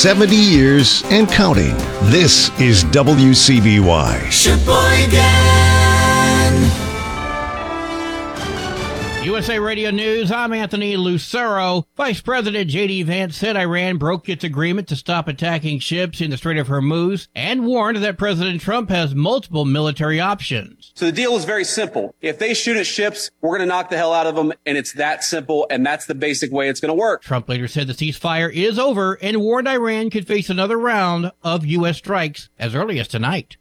70 years and counting. This is WCBY. Sheboygan. USA Radio News, I'm Anthony Lucero. Vice President J.D. Vance said Iran broke its agreement to stop attacking ships in the Strait of Hormuz and warned that President Trump has multiple military options. So the deal is very simple. If they shoot at ships, we're going to knock the hell out of them, and it's that simple, and that's the basic way it's going to work. Trump later said the ceasefire is over and warned Iran could face another round of U.S. strikes as early as tonight.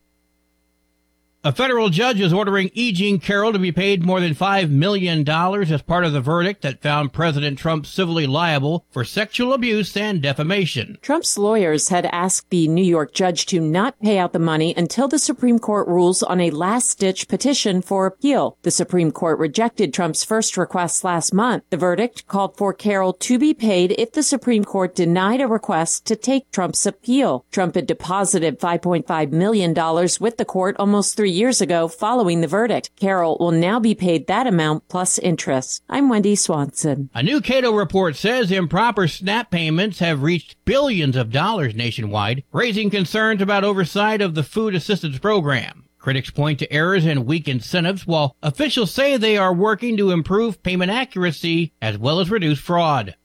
A federal judge is ordering E. Jean Carroll to be paid more than $5 million as part of the verdict that found President Trump civilly liable for sexual abuse and defamation. Trump's lawyers had asked the New York judge to not pay out the money until the Supreme Court rules on a last-ditch petition for appeal. The Supreme Court rejected Trump's first request last month. The verdict called for Carroll to be paid if the Supreme Court denied a request to take Trump's appeal. Trump had deposited $5.5 million with the court almost 3 years ago following the verdict. Carroll will now be paid that amount plus interest. I'm Wendy Swanson. A new Cato report says improper SNAP payments have reached billions of dollars nationwide, raising concerns about oversight of the food assistance program. Critics point to errors and weak incentives, while officials say they are working to improve payment accuracy as well as reduce fraud.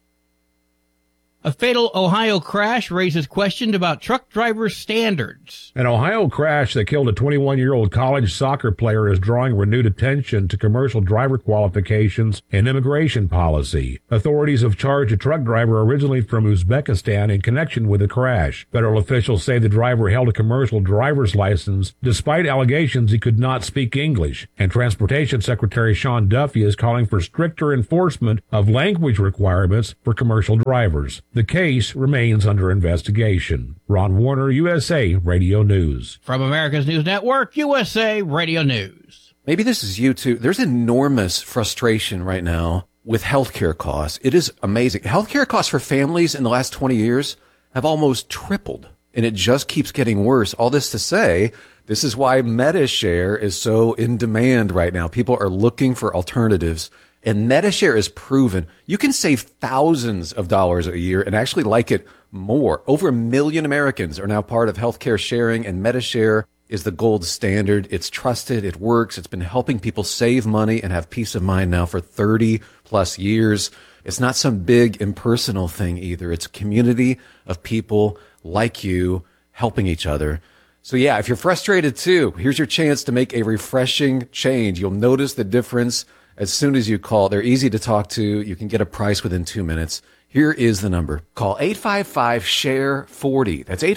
A fatal Ohio crash raises questions about truck driver standards. An Ohio crash that killed a 21-year-old college soccer player is drawing renewed attention to commercial driver qualifications and immigration policy. Authorities have charged a truck driver originally from Uzbekistan in connection with the crash. Federal officials say the driver held a commercial driver's license despite allegations he could not speak English. And Transportation Secretary Sean Duffy is calling for stricter enforcement of language requirements for commercial drivers. The case remains under investigation. Ron Warner, USA Radio News. From America's News Network, USA Radio News. Maybe this is you too. There's enormous frustration right now with healthcare costs. It is amazing. Healthcare costs for families in the last 20 years have almost tripled, and it just keeps getting worse. All this to say, this is why MediShare is so in demand right now. People are looking for alternatives. And MediShare is proven you can save thousands of dollars a year and actually like it more. Over 1 million Americans are now part of healthcare sharing, and MediShare is the gold standard. It's trusted. It works. It's been helping people save money and have peace of mind now for 30 plus years. It's not some big impersonal thing either. It's a community of people like you helping each other. So yeah, if you're frustrated too, here's your chance to make a refreshing change. You'll notice the difference as soon as you call. They're easy to talk to. You can get a price within 2 minutes. Here is the number. Call 855-SHARE-40. That's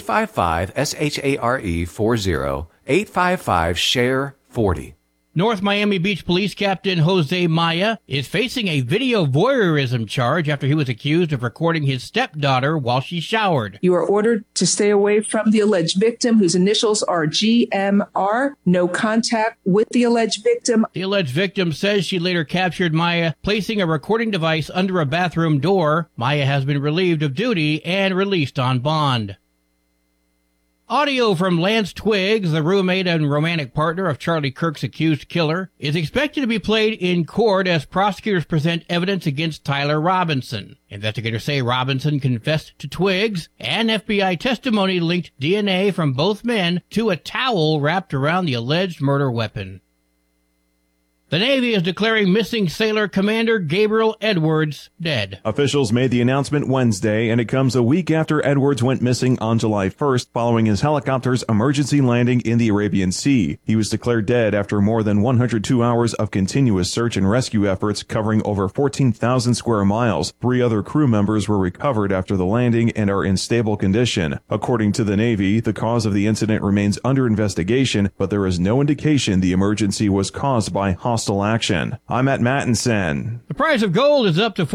855-SHARE-40. 855-SHARE-40. North Miami Beach Police Captain Jose Maya is facing a video voyeurism charge after he was accused of recording his stepdaughter while she showered. You are ordered to stay away from the alleged victim, whose initials are GMR. No contact with the alleged victim. The alleged victim says she later captured Maya placing a recording device under a bathroom door. Maya has been relieved of duty and released on bond. Audio from Lance Twiggs, the roommate and romantic partner of Charlie Kirk's accused killer, is expected to be played in court as prosecutors present evidence against Tyler Robinson. Investigators say Robinson confessed to Twiggs, and FBI testimony linked DNA from both men to a towel wrapped around the alleged murder weapon. The Navy is declaring missing sailor Commander Gabriel Edwards dead. Officials made the announcement Wednesday, and it comes a week after Edwards went missing on July 1st following his helicopter's emergency landing in the Arabian Sea. He was declared dead after more than 102 hours of continuous search and rescue efforts covering over 14,000 square miles. 3 other crew members were recovered after the landing and are in stable condition. According to the Navy, the cause of the incident remains under investigation, but there is no indication the emergency was caused by hostile action. I'm at Mattinson. The price of gold is up to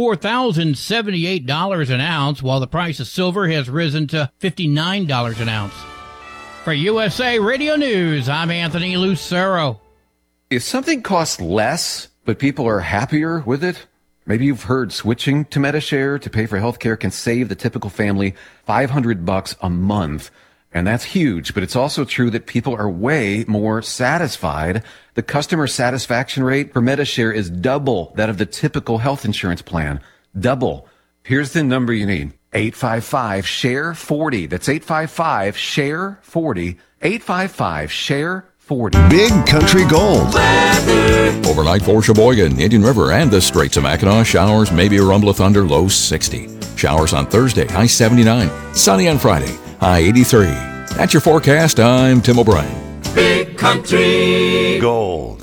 $4,078 an ounce, while the price of silver has risen to $59 an ounce. For USA Radio News, I'm Anthony Lucero. If something costs less, but people are happier with it, maybe you've heard switching to MediShare to pay for healthcare can save the typical family $500 a month. And that's huge, but it's also true that people are way more satisfied. The customer satisfaction rate for MediShare is double that of the typical health insurance plan. Double. Here's the number you need. 855-SHARE-40. That's 855-SHARE-40. 855-SHARE-40. Big Country Gold. Overnight for Sheboygan, Indian River, and the Straits of Mackinac. Showers, maybe a rumble of thunder, low 60. Showers on Thursday, high 79. Sunny on Friday, high 83. That's your forecast. I'm Tim O'Brien. Big Country Gold.